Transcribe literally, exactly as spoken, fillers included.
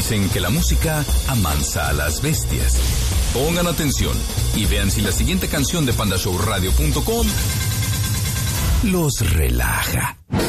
Dicen que la música amansa a las bestias. Pongan atención y vean si la siguiente canción de panda show radio punto com los relaja.